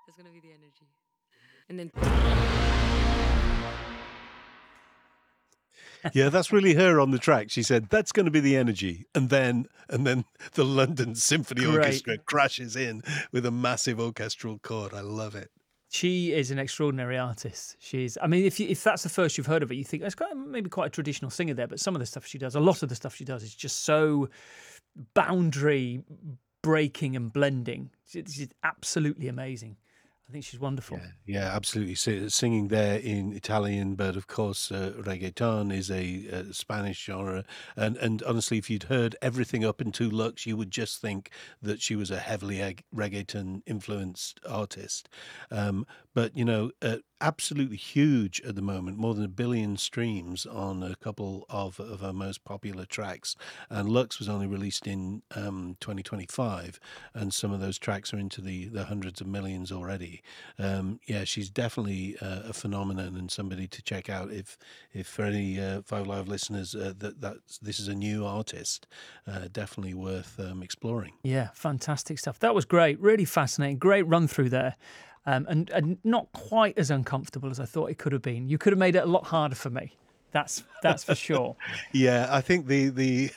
That's gonna be the energy. And then Yeah, that's really her on the track. She said, "That's gonna be the energy." And then the London Symphony Great. Orchestra crashes in with a massive orchestral chord. I love it. She is an extraordinary artist. She's, I mean, if that's the first you've heard of her, you think it's maybe quite a traditional singer there, but some of the stuff she does, a lot of the stuff she does is just so boundary breaking and blending. She's absolutely amazing. I think she's wonderful. Yeah, absolutely. Singing there in Italian, but of course, reggaeton is a Spanish genre. And honestly, if you'd heard everything up into Lux, you would just think that she was a heavily reggaeton influenced artist. But absolutely huge at the moment, more than 1 billion streams on a couple of her most popular tracks. And Lux was only released in 2025, and some of those tracks are into the hundreds of millions already. Yeah, she's definitely a phenomenon and somebody to check out. If for any Five Live listeners that this is a new artist, definitely worth exploring. Yeah, fantastic stuff. That was great, really fascinating, great run through there. And not quite as uncomfortable as I thought it could have been. You could have made it a lot harder for me. That's for sure. Yeah, I think the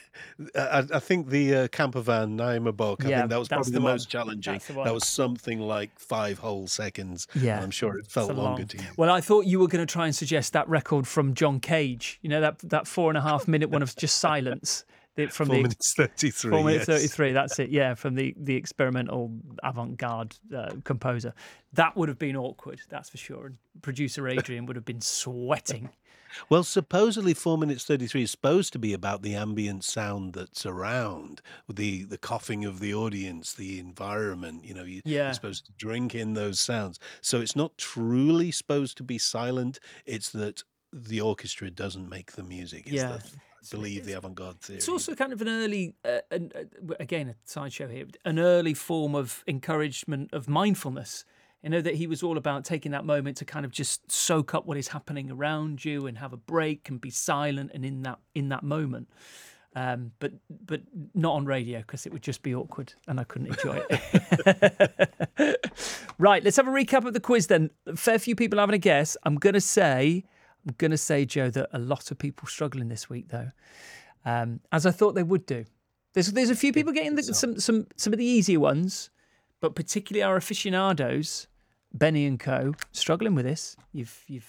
camper van Naima Bok, I Yeah, think that was that's probably the the one. most challenging. That's the one. That was something like 5 whole seconds. Yeah, and I'm sure it it's felt a longer long. to you. Well, I thought you were going to try and suggest that record from John Cage. You know, that 4.5 minute one of just silence. From 4 minutes 33. 4 minutes yes. 33. That's it. Yeah, from the experimental avant-garde composer. That would have been awkward. That's for sure. And producer Adrian would have been sweating. Well, supposedly 4 minutes 33 is supposed to be about the ambient sound that's around, with the coughing of the audience, the environment. You're supposed to drink in those sounds. So it's not truly supposed to be silent. It's that the orchestra doesn't make the music. I believe the avant-garde theory. It's also kind of an early, again, a sideshow here, an early form of encouragement of mindfulness. That he was all about taking that moment to kind of just soak up what is happening around you and have a break and be silent and in that moment. But not on radio, because it would just be awkward and I couldn't enjoy it. Right, let's have a recap of the quiz then. A fair few people having a guess. I'm gonna say, Joe, that a lot of people struggling this week though, as I thought they would do. There's a few people getting some of the easier ones, but particularly our aficionados, Benny and Co, struggling with this. You've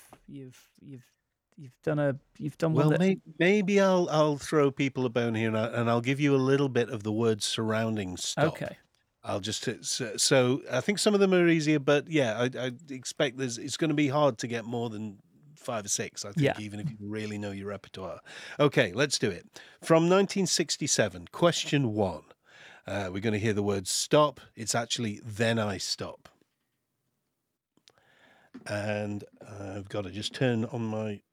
done well. That... Maybe I'll throw people a bone here, and I'll give you a little bit of the words surrounding stop. Okay. I'll just so I think some of them are easier, but yeah, I expect it's going to be hard to get more than 5 or 6. I think, even if you really know your repertoire. Okay, let's do it. From 1967, question 1. We're going to hear the word stop. It's actually Then I Stop. And I've got to just turn on my